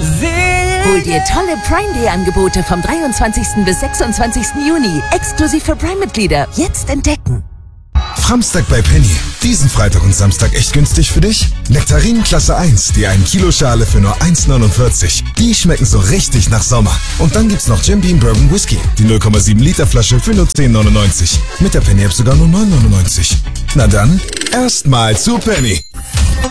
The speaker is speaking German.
Hol dir tolle Prime Day Angebote vom 23. bis 26. Juni. Exklusiv für Prime-Mitglieder. Jetzt entdecken. Framstag bei Penny. Diesen Freitag und Samstag echt günstig für dich? Nektarinen Klasse 1, die 1 Kilo Schale für nur 1,49. Die schmecken so richtig nach Sommer. Und dann gibt's noch Jim Beam Bourbon Whisky. Die 0,7 Liter Flasche für nur 10,99. Mit der Penny App sogar nur 9,99. Na dann, erstmal zu Penny.